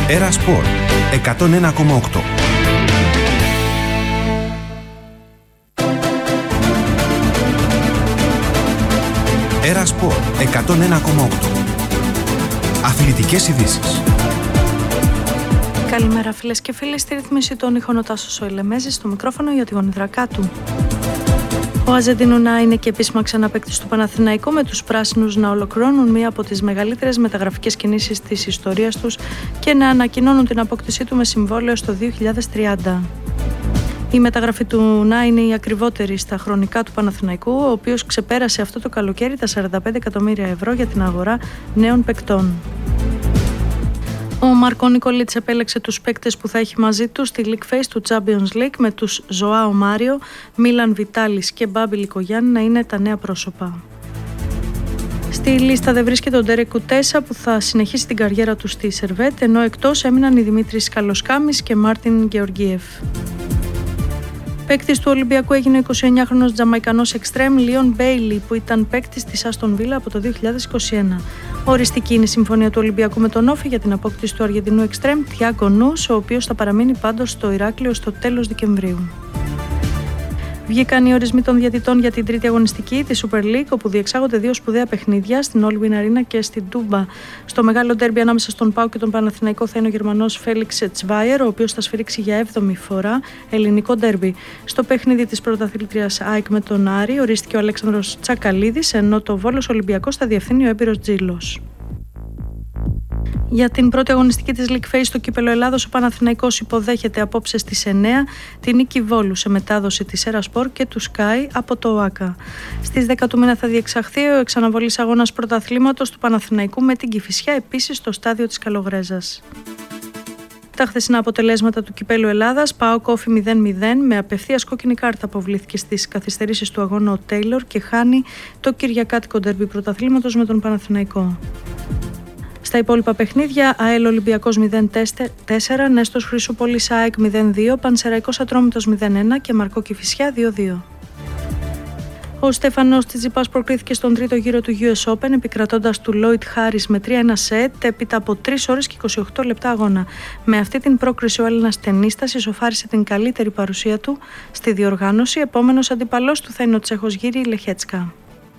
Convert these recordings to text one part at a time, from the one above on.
Έρα Σπορ 101,8. Έρα Σπορ 101,8. Αθλητικές ειδήσεις. Καλημέρα φίλες και φίλοι, στη ρύθμιση των ήχων ο Τάσος ο Ελεμέζης, στο μικρόφωνο για τη γονιδρακά του. Ο Αζεντίνουνά είναι και επίσημα ξαναπαίκτης του Παναθηναϊκού, με τους πράσινους να ολοκληρώνουν μία από τις μεγαλύτερες μεταγραφικές κινήσεις της ιστορίας τους και να ανακοινώνουν την απόκτησή του με συμβόλαιο στο 2030. Η μεταγραφή του Να είναι η ακριβότερη στα χρονικά του Παναθηναϊκού, ο οποίος ξεπέρασε αυτό το καλοκαίρι τα 45 εκατομμύρια ευρώ για την αγορά νέων παικτών. Ο Μάρκο Νικολίτς επέλεξε τους παίκτες που θα έχει μαζί του στη League Phase του Champions League, με τους Ζωάο Μάριο, Μίλαν Βιτάλης και Μπάμπη Λικογιάννη να είναι τα νέα πρόσωπα. Στη λίστα δεν βρίσκεται ο Ντέρεκ Κουτέσα, που θα συνεχίσει την καριέρα του στη Σερβέτ, ενώ εκτός έμειναν οι Δημήτρης Καλοσκάμης και Μάρτιν Γεωργίεφ. Παίκτης του Ολυμπιακού έγινε ο 29χρονος Τζαμαϊκανός εξτρέμ Λίον Μπέιλι, που ήταν παίκτης της Άστον Βίλα από το 2021. Οριστική είναι η συμφωνία του Ολυμπιακού με τον Όφη για την απόκτηση του Αργεντινού εξτρέμ Τιάγκο Νους, ο οποίος θα παραμείνει πάντως στο Ηράκλειο στο τέλος Δεκεμβρίου. Βγήκαν οι ορισμοί των διαιτητών για την τρίτη αγωνιστική της Super League, όπου διεξάγονται δύο σπουδαία παιχνίδια στην All-Win Arena και στην Τούμπα. Στο μεγάλο ντέρμπι ανάμεσα στον ΠΑΟΚ και τον Παναθηναϊκό θα είναι ο Γερμανός Φέλιξ Τσβάιερ, ο οποίος θα σφυρίξει για 7η φορά ελληνικό ντέρμπι. Στο παιχνίδι της πρωταθλήτριας ΑΕΚ με τον Άρη ορίστηκε ο Αλέξανδρος Τσακαλίδης, ενώ το Βόλος Ολυμπιακός θα διευθύνει ο έμπειρος Τζίλος. Για την πρώτη αγωνιστική της League Phase στο Κύπελλο Ελλάδος, ο Παναθηναϊκός υποδέχεται απόψε στις 9 την νίκη Βόλου σε μετάδοση της Έρα Σπορ και του Sky από το ΟΑΚΑ. Στις 10 του μήνα θα διεξαχθεί ο εξαναβολής αγώνας πρωταθλήματος του Παναθηναϊκού με την Κηφισιά, επίσης στο στάδιο της Καλογρέζας. Τα χθεσινά αποτελέσματα του Κυπέλλου Ελλάδας: ΠΑΟΚ Όφη 0-0, με απευθείας κόκκινη κάρτα αποβλήθηκε στις καθυστερήσεις του αγώνα ο Τέιλορ και χάνει το κυριακάτικο ντέρμπι πρωταθλήματος με τον Παναθηναϊκό. Στα υπόλοιπα παιχνίδια, ΑΕΛ Ολυμπιακός 0-4, Νέστος Χρυσούπολης ΑΕΚ 0-2, Πανσεραϊκός Ατρόμητος 0-1 και Μαρκό Κηφισιά 2-2. Ο Στέφανος Τσιτσιπάς προκρίθηκε στον τρίτο γύρο του US Open, επικρατώντας του Λόιτ Χάρις με 3-1 σετ έπειτα από 3 ώρες και 28 λεπτά αγώνα. Με αυτή την πρόκριση ο Έλληνας τενίστας ισοφάρισε την καλύτερη παρουσία του στη διοργάνωση. Επόμενος αντιπαλός του θα είναι ο Τσέχος Γύρι Λεχέτσκα.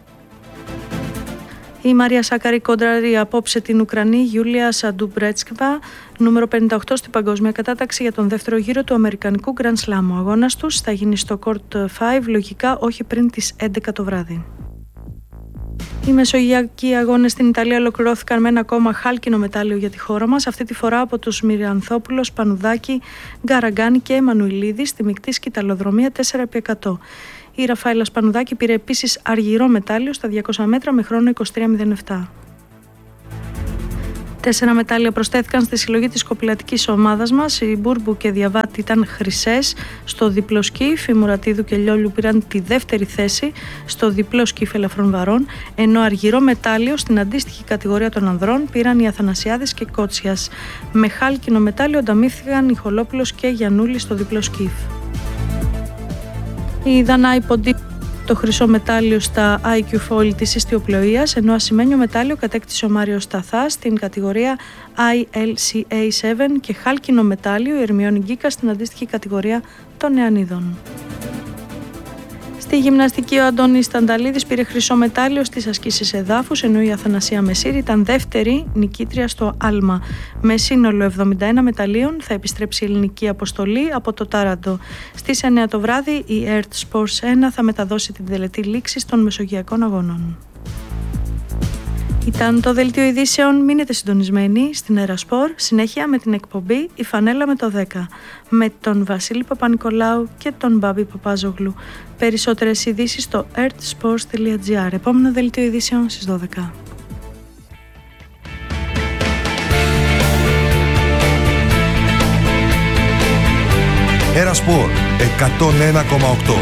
Η Μαρία Σάκαρη κόντραρει απόψε την Ουκρανή Γιούλια Σαντουμπρέτσκβα, νούμερο 58 στην παγκόσμια κατάταξη, για τον δεύτερο γύρο του Αμερικανικού Grand Slam. Ο αγώνας τους θα γίνει στο Court 5, λογικά όχι πριν τις 11 το βράδυ. Οι μεσογειακοί αγώνες στην Ιταλία ολοκληρώθηκαν με ένα ακόμα χάλκινο μετάλλιο για τη χώρα μας, αυτή τη φορά από τους Μυριανθόπουλος, Πανουδάκη, Γκαραγκάνη και Εμμανουηλίδη στη μεικτή σκηταλοδρομία 4x100. Η Ραφάελα Σπανουδάκη πήρε επίσης αργυρό μετάλλιο στα 200 μέτρα με χρόνο 23.07. 4 μετάλλια προσθέθηκαν στη συλλογή της κοπηλατικής ομάδας μας. Οι Μπούρμπου και Διαβάτη ήταν χρυσές στο διπλό σκύφ, οι Μουρατίδου και Λιόλιου πήραν τη δεύτερη θέση στο διπλό σκύφ ελαφρών βαρών, ενώ αργυρό μετάλλιο στην αντίστοιχη κατηγορία των ανδρών πήραν οι Αθανασιάδης και Κότσιας. Με χάλκινο μετάλλιο ανταμείφθηκαν οι Χολόπουλος και Γιαννούλη στο διπλό σκύφ. Η Δανάη Ποντί το χρυσό μετάλλιο στα IQ Foil της ιστιοπλοείας, ενώ ασημένιο μετάλλιο κατέκτησε ο Μάριος Σταθάς στην κατηγορία ILCA7 και χάλκινο μετάλλιο η Ερμιόνη Γκίκα στην αντίστοιχη κατηγορία των νεανίδων. Στη γυμναστική ο Αντώνης Τανταλίδης πήρε χρυσό μετάλλιο στις ασκήσεις εδάφους, ενώ η Αθανασία Μεσήρη ήταν δεύτερη νικήτρια στο άλμα. Με σύνολο 71 μεταλλίων θα επιστρέψει η ελληνική αποστολή από το Τάραντο. Στις 9 το βράδυ η Earth Sports 1 θα μεταδώσει την τελετή λήξης των Μεσογειακών Αγώνων. Ήταν το δελτίο ειδήσεων. Μείνετε συντονισμένοι στην Έρα Σπορ, συνέχεια με την εκπομπή «Η Φανέλα με το 10» με τον Βασίλη Παπα-Νικολάου και τον Μπάμπη Παπάζογλου. Περισσότερες ειδήσεις στο earthsports.gr. Επόμενο δελτίο ειδήσεων στις 12. Έρα Σπορ 101,8.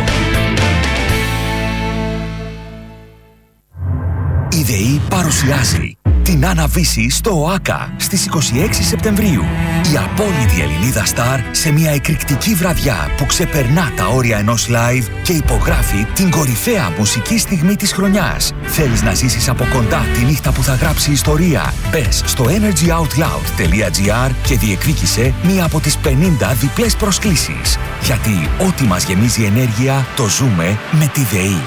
Η ΔΕΗ παρουσιάζει την Άννα Βύση στο ΟΑΚΑ στις 26 Σεπτεμβρίου. Η απόλυτη Ελληνίδα Σταρ σε μια εκρηκτική βραδιά που ξεπερνά τα όρια ενός live και υπογράφει την κορυφαία μουσική στιγμή της χρονιάς. Θέλεις να ζήσεις από κοντά τη νύχτα που θα γράψει ιστορία? Μπες στο energyoutloud.gr και διεκδίκησε μία από τις 50 διπλές προσκλήσεις. Γιατί ό,τι μας γεμίζει ενέργεια το ζούμε με τη ΔΕΗ.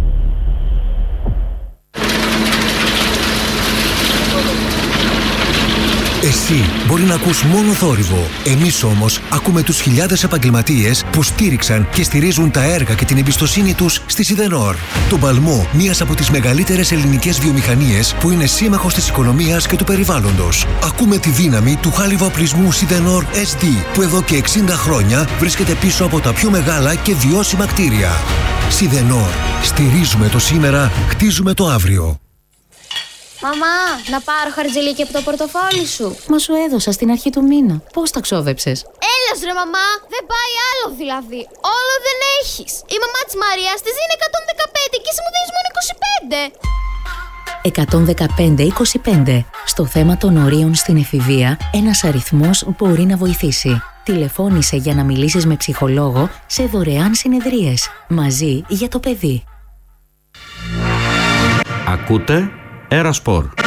Εσύ μπορεί να ακούς μόνο θόρυβο. Εμείς όμως ακούμε τους χιλιάδες επαγγελματίες που στήριξαν και στηρίζουν τα έργα και την εμπιστοσύνη τους στη Σιδενόρ. Τον παλμό μιας από τις μεγαλύτερες ελληνικές βιομηχανίες που είναι σύμμαχος της οικονομίας και του περιβάλλοντος. Ακούμε τη δύναμη του χάλιβα-οπλισμού Σιδενόρ SD που εδώ και 60 χρόνια βρίσκεται πίσω από τα πιο μεγάλα και βιώσιμα κτίρια. Σιδενόρ. Στηρίζουμε το σήμερα, χτίζουμε το αύριο. Μαμά, να πάρω χαρτζηλίκι από το πορτοφόλι σου. Μα σου έδωσα στην αρχή του μήνα. Πώς τα ξόδεψες? Έλας ρε μαμά, δεν πάει άλλο δηλαδή. Όλο δεν έχεις. Η μαμά της Μαρίας της είναι 115 και εσύ μου δίνεις μόνο 25. 115-25. Στο θέμα των ορίων στην εφηβεία, ένας αριθμός μπορεί να βοηθήσει. Τηλεφώνησε για να μιλήσεις με ψυχολόγο σε δωρεάν συνεδρίες. Μαζί για το παιδί. Ακούτε Era Sport.